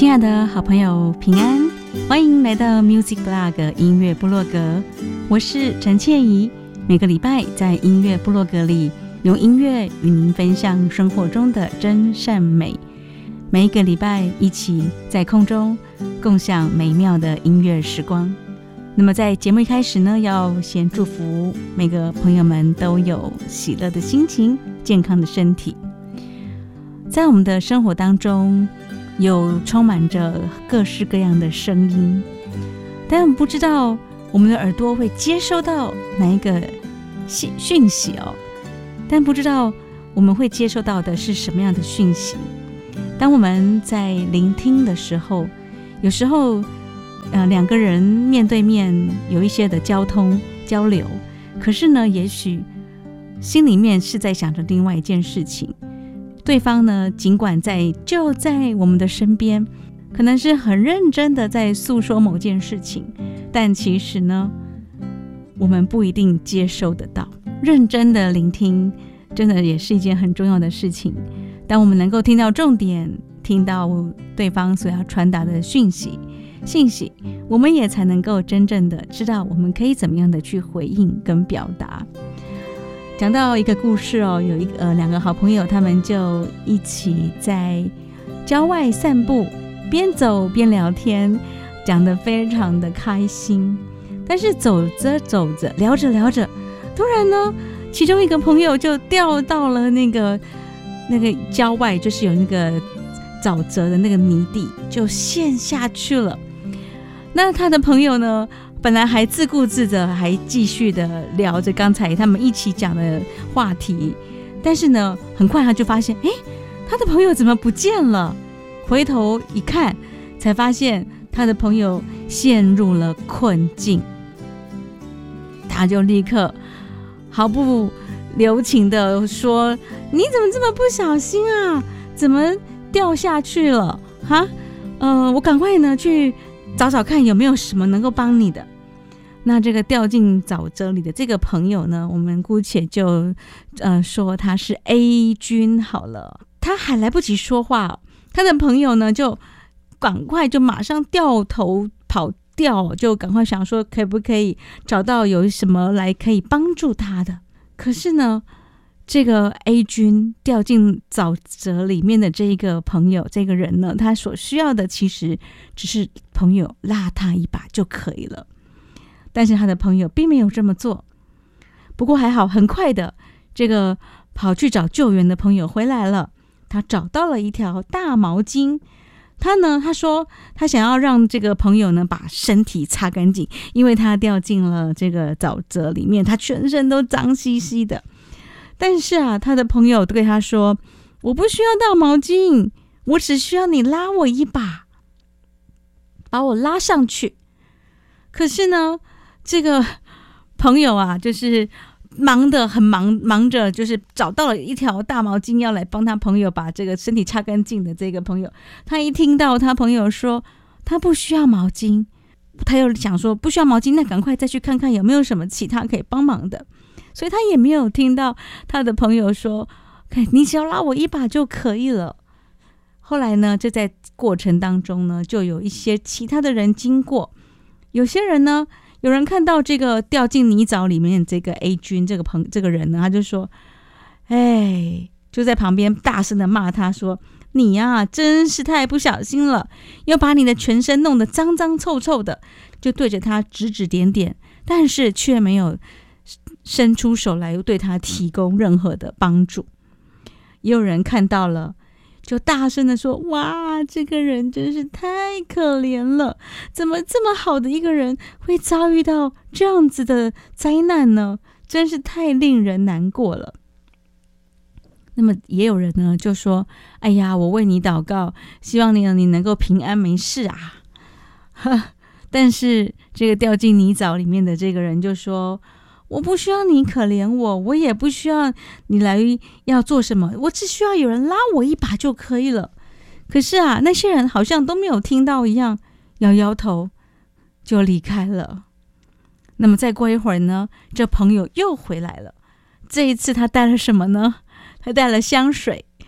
亲爱的好朋友平安，欢迎来到 Music Blog 音乐部落格，我是陈倩怡。每个礼拜在音乐部落格里，用音乐与您分享生活中的真善美。每一个礼拜一起在空中共享美妙的音乐时光。那么在节目一开始呢，要先祝福每个朋友们都有喜乐的心情，健康的身体。在我们的生活当中，有充满着各式各样的声音，但我们不知道我们的耳朵会接收到哪一个讯息哦，但不知道我们会接收到的是什么样的讯息。当我们在聆听的时候，有时候两个人面对面有一些的交流，可是呢，也许心里面是在想着另外一件事情。对方呢，尽管就在我们的身边，可能是很认真的在诉说某件事情，但其实呢，我们不一定接收得到。认真的聆听，真的也是一件很重要的事情。当我们能够听到重点，听到对方所要传达的信息，我们也才能够真正的知道我们可以怎么样的去回应跟表达。讲到一个故事哦，有两个好朋友，他们就一起在郊外散步，边走边聊天，讲得非常的开心。但是走着聊着，突然呢，其中一个朋友就掉到了那个郊外，就是有那个沼泽的那个泥地，就陷下去了。那他的朋友呢，本来还自顾自的，还继续的聊着刚才他们一起讲的话题，但是呢，很快他就发现，他的朋友怎么不见了？回头一看，才发现他的朋友陷入了困境。他就立刻毫不留情的说：“你怎么这么不小心啊？怎么掉下去了？哈，我赶快呢去找找看有没有什么能够帮你的。”那这个掉进沼泽里的这个朋友呢，我们姑且就说他是 A 君好了。他还来不及说话，他的朋友呢就赶快就马上掉头跑掉，就赶快想说可不可以找到有什么来可以帮助他的。可是呢，这个 A 君掉进沼泽里面的这一个朋友，这个人呢，他所需要的其实只是朋友拉他一把就可以了。但是他的朋友并没有这么做。不过还好，很快的，这个跑去找救援的朋友回来了，他找到了一条大毛巾。他说他想要让这个朋友呢把身体擦干净，因为他掉进了这个沼泽里面，他全身都脏兮兮的。但是啊，他的朋友对他说：“我不需要大毛巾，我只需要你拉我一把，把我拉上去。”可是呢，这个朋友啊，就是忙着，就是找到了一条大毛巾要来帮他朋友把这个身体擦干净的这个朋友，他一听到他朋友说他不需要毛巾，他又想说不需要毛巾，那赶快再去看看有没有什么其他可以帮忙的，所以他也没有听到他的朋友说你只要拉我一把就可以了。后来呢，就在过程当中呢，就有一些其他的人经过，有些人呢，有人看到这个掉进泥沼里面这个 A 君这个人呢，他就说就在旁边大声的骂他说：“你呀，真是太不小心了，要把你的全身弄得脏脏臭臭的。”就对着他指指点点，但是却没有伸出手来对他提供任何的帮助。也有人看到了，就大声的说：“哇，这个人真是太可怜了，怎么这么好的一个人会遭遇到这样子的灾难呢？真是太令人难过了。”那么也有人呢就说：“哎呀，我为你祷告，希望你能够平安没事啊。”但是这个掉进泥沼里面的这个人就说：“我不需要你可怜我，我也不需要你来要做什么，我只需要有人拉我一把就可以了。”可是啊，那些人好像都没有听到一样，摇摇头就离开了。那么再过一会儿呢，这朋友又回来了，这一次他带了什么呢？他带了香水，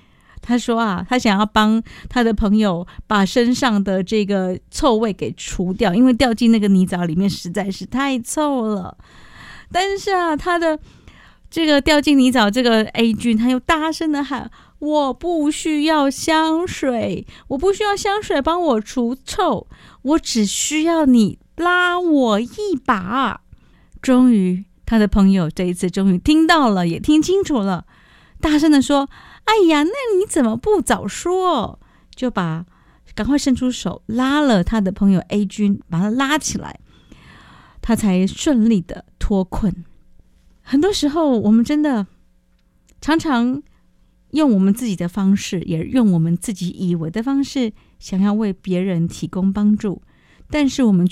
他说啊，他想要帮他的朋友把身上的这个臭味给除掉，因为掉进那个泥沼里面实在是太臭了。但是啊，他的这个掉进泥沼这个 A 君，他又大声的喊：我不需要香水，我不需要香水帮我除臭，我只需要你拉我一把。终于他的朋友这一次终于听到了，也听清楚了，大声的说：哎呀，那你怎么不早说？就赶快伸出手拉了他的朋友 A 君，把他拉起来，他才顺利的脱困。很多时候我们真的常常用我们自己的方式，也用我们自己以为的方式，想要为别人提供帮助，但是我们